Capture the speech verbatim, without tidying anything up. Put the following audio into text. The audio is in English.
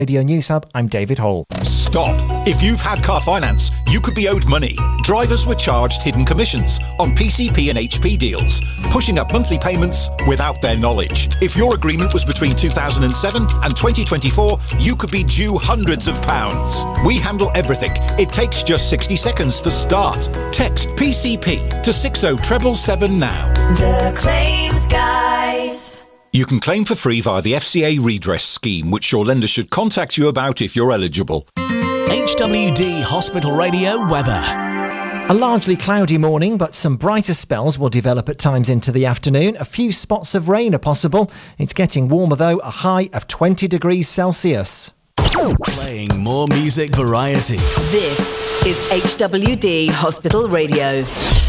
Radio News Hub, I'm David Hall. Stop. If you've had car finance, you could be owed money. Drivers were charged hidden commissions on P C P and H P deals, pushing up monthly payments without their knowledge. If your agreement was between two thousand seven and twenty twenty-four, you could be due hundreds of pounds. We handle everything. It takes just sixty seconds to start. Text P C P to six oh seven seven now. The Claims Guys. You can claim for free via the F C A redress scheme, which your lender should contact you about if you're eligible. H W D Hospital Radio weather. A largely cloudy morning, but some brighter spells will develop at times into the afternoon. A few spots of rain are possible. It's getting warmer though, a high of twenty degrees Celsius. Playing more music variety. This is H W D Hospital Radio.